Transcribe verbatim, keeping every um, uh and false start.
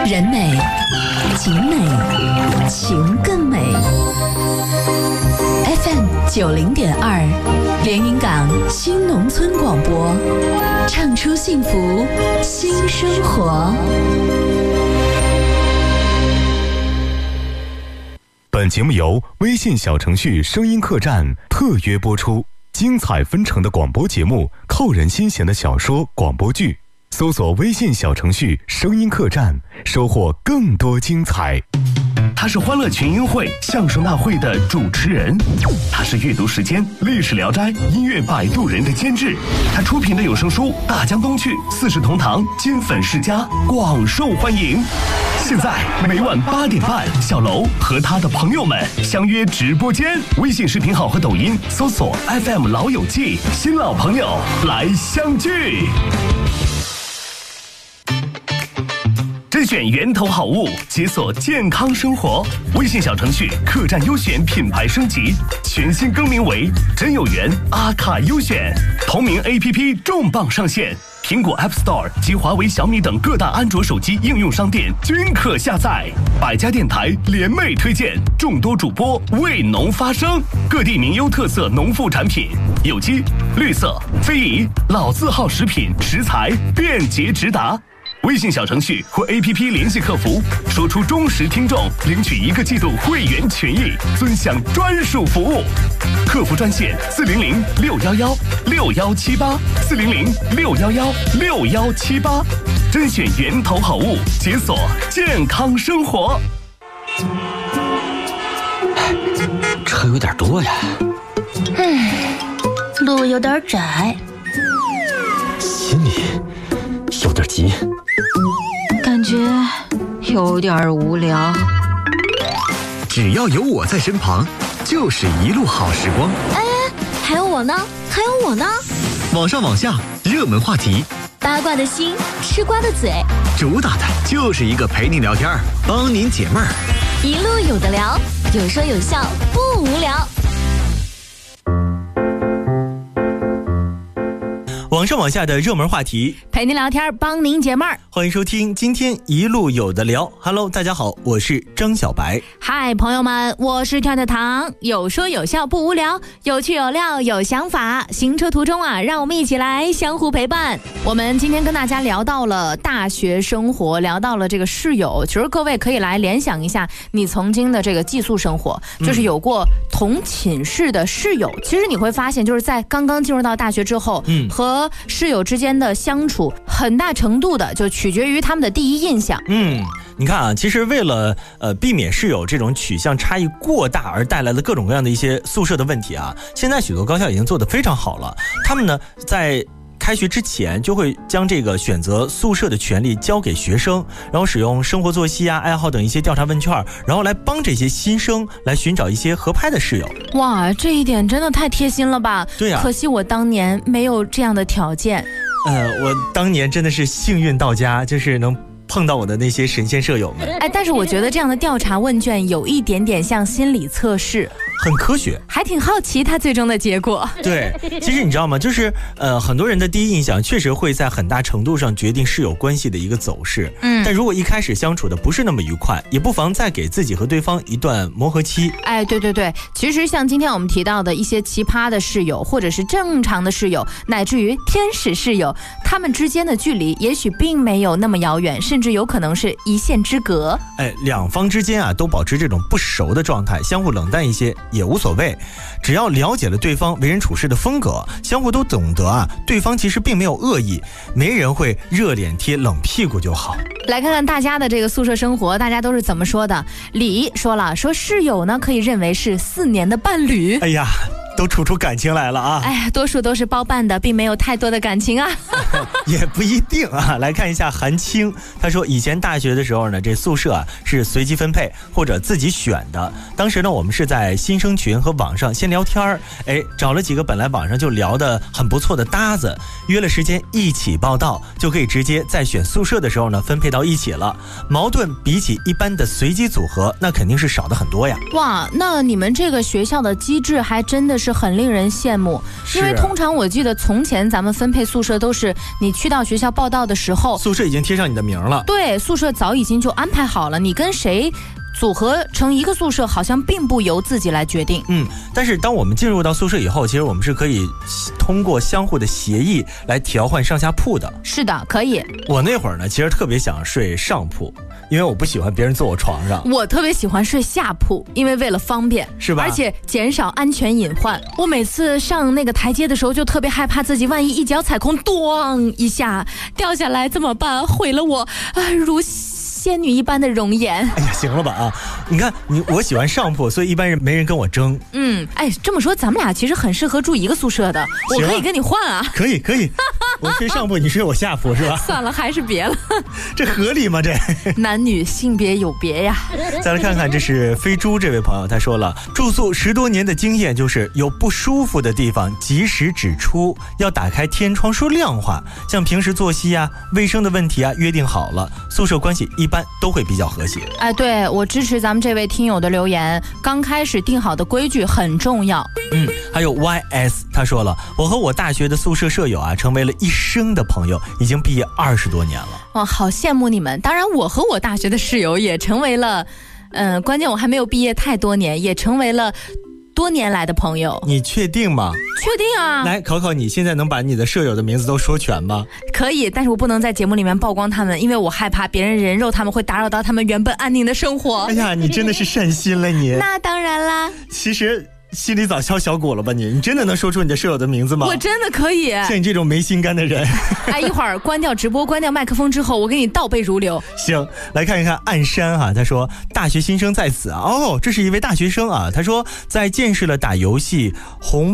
人美景美，情更美。 F M 九零点二，连云港新农村广播，唱出幸福新生活。 本节目由微信小程序声音客栈特约播出，精彩纷呈的广播节目，扣人心弦的小说广播剧，搜索微信小程序声音客栈，收获更多精彩。 他是欢乐群英会相声大会的主持人，他是阅读时间历史聊斋音乐摆渡人的监制，他出品的有声书《大江东去》《四世同堂》金粉世家广受欢迎。现在每晚八点半，小楼和他的朋友们相约直播间，微信视频号和抖音搜索 F M 老友记，新老朋友来相聚。甄选源头好物，解锁健康生活。微信小程序客栈优选品牌升级，全新更名为真有缘阿卡优选。同名 A P P 重磅上线，苹果 App Store 及华为、小米等各大安卓手机应用商店均可下载。百家电台联袂推荐，众多主播为农发声，各地名优特色农副产品，有机、绿色、非遗、老字号食品食材便捷直达。微信小程序或 A P P 联系客服，说出忠实听众，领取一个季度会员权益，尊享专属服务。客服专线四零零六幺幺六幺七八四零零六幺幺六幺七八，甄选源头好物，解锁健康生活。 车有点多呀， 嗯，路有点窄， 心里有点急， 感觉有点无聊。 只要有我在身旁，就是一路好时光。 哎，还有我呢，还有我呢。 网上网下，热门话题， 八卦的心，吃瓜的嘴， 主打的就是一个陪你聊天，帮您解闷儿。 一路有的聊，有说有笑，不无聊。 网上网下的热门话题， 陪您聊天，帮您解闷儿。 欢迎收听今天一路有的聊。Hello， 大家好，我是张小白。 嗨，朋友们，我是跳跳糖，有说有笑不无聊，有趣有料有想法。行车途中啊，让我们一起来相互陪伴。我们今天跟大家聊到了大学生活，聊到了这个室友。其实各位可以来联想一下你曾经的这个寄宿生活，就是有过同寝室的室友。嗯、其实你会发现，就是在刚刚进入到大学之后，嗯，和室友之间的相处，很大程度的就取决于他们的第一印象。 嗯，你看啊，其实为了呃避免室友这种取向差异过大而带来的各种各样的一些宿舍的问题啊，现在许多高校已经做得非常好了。他们呢在开学之前就会将这个选择宿舍的权利交给学生，然后使用生活作息啊、爱好等一些调查问卷，然后来帮这些新生来寻找一些合拍的室友。 哇，这一点真的太贴心了吧？ 对呀、啊， 可惜我当年没有这样的条件。 呃，我当年真的是幸运到家，就是能碰到我的那些神仙舍友们。 哎，但是我觉得这样的调查问卷有一点点像心理测试， 很科学， 还挺好奇它最终的结果。 对，其实你知道吗？就是呃，很多人的第一印象确实会在很大程度上决定室友关系的一个走势。嗯，但如果一开始相处的不是那么愉快，也不妨再给自己和对方一段磨合期。 哎，对对对，其实像今天我们提到的一些奇葩的室友，或者是正常的室友，乃至于天使室友，他们之间的距离也许并没有那么遥远，甚至有可能是一线之隔。 哎，两方之间啊都保持这种不熟的状态，相互冷淡一些也无所谓，只要了解了对方为人处事的风格，相互都懂得啊，对方其实并没有恶意，没人会热脸贴冷屁股就好。 来看看大家的这个宿舍生活，大家都是怎么说的？李说了，说室友呢可以认为是四年的伴侣。 哎呀，都处出感情来了啊！ 哎呀，多数都是包办的，并没有太多的感情啊。 也不一定啊。来看一下韩青，他说以前大学的时候呢，这宿舍啊是随机分配或者自己选的。当时呢，我们是在新生群和网上先聊天，哎，找了几个本来网上就聊得很不错的搭子，约了时间一起报到，就可以直接在选宿舍的时候呢分配到一起了。矛盾比起一般的随机组合，那肯定是少的很多呀。 哇，那你们这个学校的机制还真的是是很令人羡慕，因为通常我记得从前咱们分配宿舍都是你去到学校报到的时候， 宿舍已经贴上你的名了。 对，宿舍早已经就安排好了，你跟谁组合成一个宿舍好像并不由自己来决定。 嗯，但是当我们进入到宿舍以后，其实我们是可以通过相互的协议来调换上下铺的。 是的，可以。 我那会儿呢，其实特别想睡上铺，因为我不喜欢别人坐我床上。 我特别喜欢睡下铺，因为为了方便， 是吧？ 而且减少安全隐患。我每次上那个台阶的时候，就特别害怕自己万一一脚踩空，咚一下掉下来怎么办？毁了我啊如仙女一般的容颜。 哎呀，行了吧啊！你看你，我喜欢上铺，所以一般人没人跟我争。 嗯，哎，这么说咱们俩其实很适合住一个宿舍的，我可以跟你换啊。 可以可以，我睡上铺，你睡我下铺是吧？ 算了，还是别了。 这合理吗？这男女性别有别呀。 再来看看，这是飞猪这位朋友，他说了，住宿十多年的经验就是有不舒服的地方及时指出，要打开天窗说亮话，像平时作息啊、卫生的问题啊，约定好了，宿舍关系一般都会比较和谐。 哎，对，我支持咱们这位听友的留言，刚开始定好的规矩很重要。 嗯，还有 Y S 他说了，我和我大学的宿舍舍友啊，成为了一生的朋友，已经毕业二十多年了。 哇，好羡慕你们！当然，我和我大学的室友也成为了，嗯、呃，关键我还没有毕业太多年，也成为了多年来的朋友。 你确定吗？ 确定啊！ 来考考你，现在能把你的舍友的名字都说全吗？ 可以，但是我不能在节目里面曝光他们，因为我害怕别人人肉他们，会打扰到他们原本安宁的生活。 哎呀，你真的是善心了你。 那当然啦。 其实心里早敲小鼓了吧你？你真的能说出你的舍友的名字吗？ 我真的可以。 像你这种没心肝的人。 哎，一会儿关掉直播，关掉麦克风之后，我给你倒背如流。 行，来看一看暗山哈、啊，他说大学新生在此啊，哦，这是一位大学生啊，他说在见识了打游戏红